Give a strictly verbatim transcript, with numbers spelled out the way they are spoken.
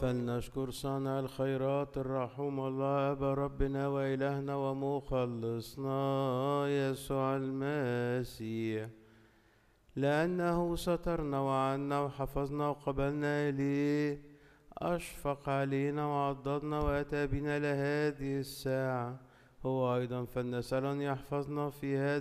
فلنشكر صانع الخيرات الرحوم الله أبا ربنا وإلهنا ومخلصنا يسوع المسيح، لأنه سترنا وعنا وحفظنا وقبلنا إليه، أشفق علينا وعضدنا وأتى بنا لهذه الساعة. هو أيضا فلنسأل أن يحفظنا في هذا